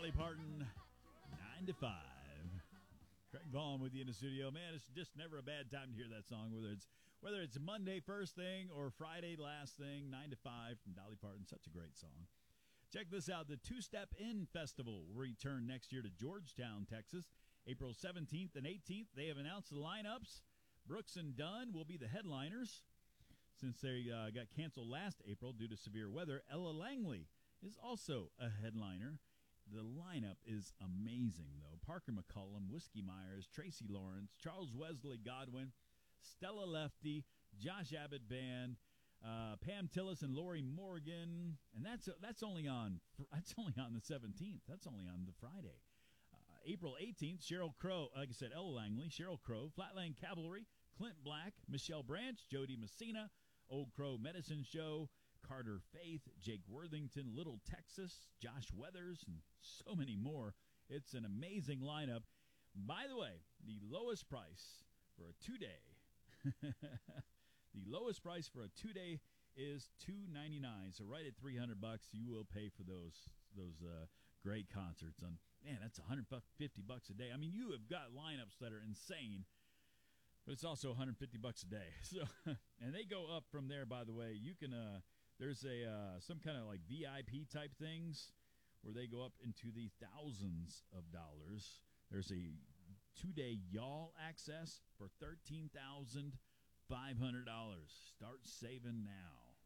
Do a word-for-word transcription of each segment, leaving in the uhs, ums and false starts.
Dolly Parton, nine to five. Craig Vaughn with you in the studio. Man, it's just never a bad time to hear that song, whether it's whether it's Monday first thing or Friday last thing, nine to five from Dolly Parton. Such a great song. Check this out. The Two-Step In Festival will return next year to Georgetown, Texas, April seventeenth and eighteenth. They have announced the lineups. Brooks and Dunn will be the headliners. Since they uh, got canceled last April due to severe weather, Ella Langley is also a headliner. The lineup is amazing, though. Parker McCullum, Whiskey Myers, Tracy Lawrence, Charles Wesley Godwin, Stella Lefty, Josh Abbott Band, uh, Pam Tillis and Lori Morgan, and that's that's only on that's only on the seventeenth. That's only on the Friday. Uh, April eighteenth, Sheryl Crow, like I said, Ella Langley, Sheryl Crow, Flatland Cavalry, Clint Black, Michelle Branch, Jody Messina, Old Crow Medicine Show, Carter Faith, Jake Worthington, Little Texas, Josh Weathers, and so many more. It's an amazing lineup. By the way, the lowest price for a two-day, the lowest price for a two-day is two ninety-nine. So right at three hundred bucks, you will pay for those those uh, great concerts. And man, that's one hundred fifty bucks a day. I mean, you have got lineups that are insane. But it's also one hundred fifty bucks a day. So, and they go up from there. By the way, you can. Uh, there's a uh, some kind of like V I P type things where they go up into the thousands of dollars. There's a two-day y'all access for thirteen thousand five hundred dollars. Start saving now.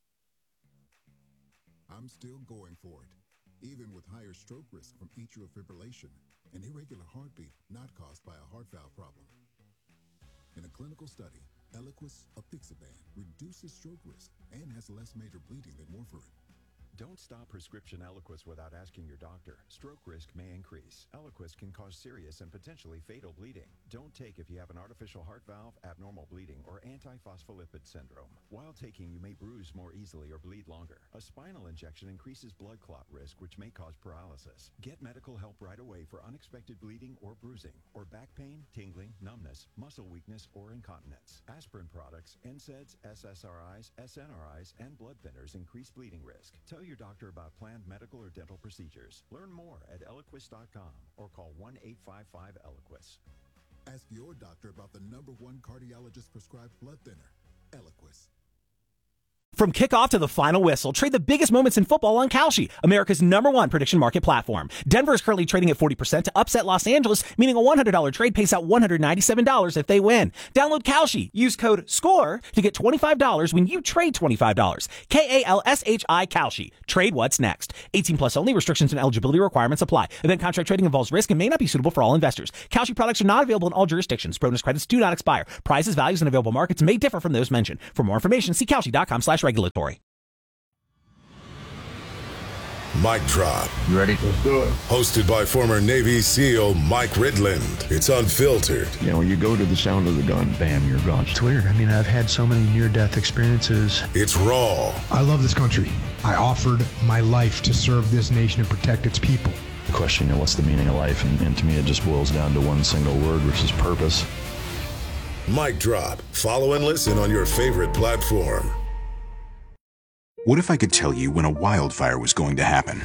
I'm still going for it, even with higher stroke risk from atrial fibrillation, an irregular heartbeat not caused by a heart valve problem. In a clinical study, Eliquis apixaban reduces stroke risk and has less major bleeding than warfarin. Don't stop prescription Eliquis without asking your doctor. Stroke risk may increase. Eliquis can cause serious and potentially fatal bleeding. Don't take if you have an artificial heart valve, abnormal bleeding, or antiphospholipid syndrome. While taking, you may bruise more easily or bleed longer. A spinal injection increases blood clot risk, which may cause paralysis. Get medical help right away for unexpected bleeding or bruising, or back pain, tingling, numbness, muscle weakness, or incontinence. Aspirin products, N SAIDs, S S R Is, S N R Is, and blood thinners increase bleeding risk. Tell your doctor about planned medical or dental procedures. Learn more at Eliquis dot com or call one eight five five Eliquis. Ask your doctor about the number one cardiologist prescribed blood thinner, Eliquis. From kickoff to the final whistle, trade the biggest moments in football on Kalshi, America's number one prediction market platform. Denver is currently trading at forty percent to upset Los Angeles, meaning a one hundred dollars trade pays out one hundred ninety-seven dollars if they win. Download Kalshi. Use code SCORE to get twenty-five dollars when you trade twenty-five dollars. K A L S H I Kalshi. Trade what's next. eighteen plus only. Restrictions and eligibility requirements apply. Event contract trading involves risk and may not be suitable for all investors. Kalshi products are not available in all jurisdictions. Bonus credits do not expire. Prices, values, and available markets may differ from those mentioned. For more information, see Kalshi dot com slash regulatory. Mic Drop. You ready? Let's do it. Hosted by former Navy SEAL Mike Ridland. It's unfiltered. You know, when you go to the sound of the gun, bam, you're gone. It's weird. I mean, I've had so many near-death experiences. It's raw. I love this country. I offered my life to serve this nation and protect its people. The question, you know, what's the meaning of life? And, and to me, it just boils down to one single word, which is purpose. Mic Drop. Follow and listen on your favorite platform. What if I could tell you when a wildfire was going to happen?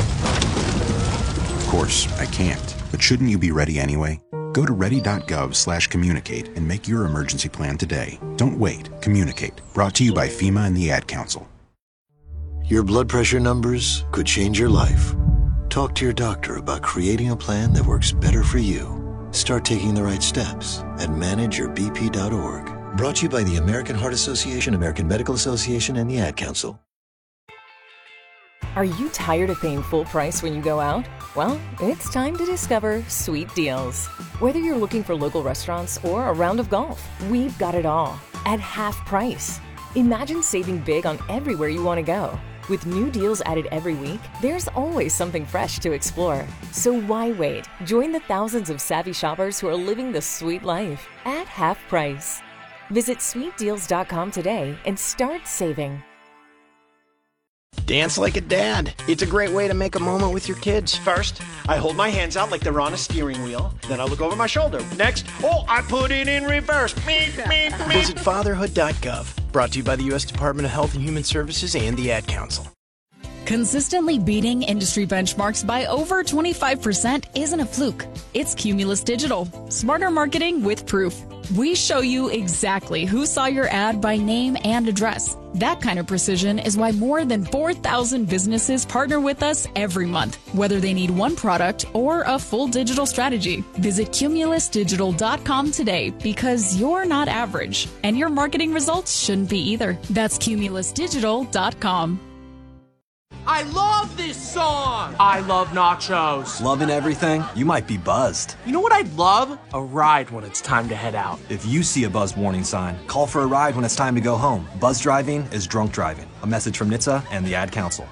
Of course, I can't. But shouldn't you be ready anyway? Go to ready.gov slash communicate and make your emergency plan today. Don't wait. Communicate. Brought to you by FEMA and the Ad Council. Your blood pressure numbers could change your life. Talk to your doctor about creating a plan that works better for you. Start taking the right steps at manage your b p dot org. Brought to you by the American Heart Association, American Medical Association, and the Ad Council. Are you tired of paying full price when you go out? Well, it's time to discover Sweet Deals. Whether you're looking for local restaurants or a round of golf, we've got it all at half price. Imagine saving big on everywhere you want to go. With new deals added every week, there's always something fresh to explore. So why wait? Join the thousands of savvy shoppers who are living the sweet life at half price. Visit sweet deals dot com today and start saving. Dance like a dad. It's a great way to make a moment with your kids. First, I hold my hands out like they're on a steering wheel. Then I look over my shoulder. Next, oh, I put it in reverse. Meep, meep, meep. Visit fatherhood dot gov. Brought to you by the U S Department of Health and Human Services and the Ad Council. Consistently beating industry benchmarks by over twenty-five percent isn't a fluke. It's Cumulus Digital. Smarter marketing with proof. We show you exactly who saw your ad by name and address. That kind of precision is why more than four thousand businesses partner with us every month, whether they need one product or a full digital strategy. Visit cumulus digital dot com today because you're not average, and your marketing results shouldn't be either. That's cumulus digital dot com. I love this song! I love nachos. Loving everything? You might be buzzed. You know what I'd love? A ride when it's time to head out. If you see a buzz warning sign, call for a ride when it's time to go home. Buzz driving is drunk driving. A message from N H T S A and the Ad Council.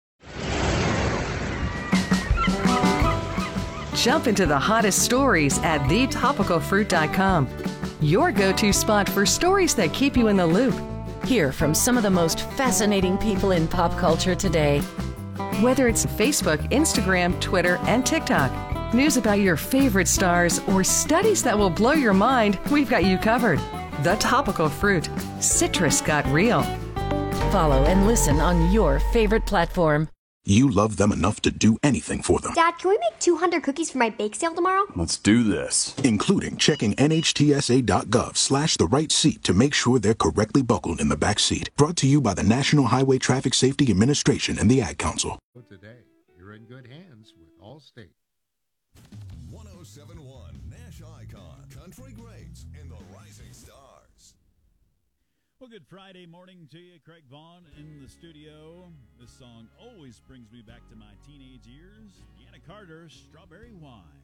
Jump into the hottest stories at the topical fruit dot com. Your go-to spot for stories that keep you in the loop. Hear from some of the most fascinating people in pop culture today. Whether it's Facebook, Instagram, Twitter, and TikTok, news about your favorite stars, or studies that will blow your mind, we've got you covered. The Topical Fruit. Citrus got real. Follow and listen on your favorite platform. You love them enough to do anything for them. Dad, can we make two hundred cookies for my bake sale tomorrow? Let's do this. Including checking N H T S A dot gov slash the right seat to make sure they're correctly buckled in the back seat. Brought to you by the National Highway Traffic Safety Administration and the Ad Council. Today, you're in good hands with Allstate. one oh seven point one Nash Icon, Country Greats, and the Rising Stars. Well, good Friday morning to you. Craig Vaughn in the studio. This song always brings me back to my teenage years. Deanna Carter, Strawberry Wine.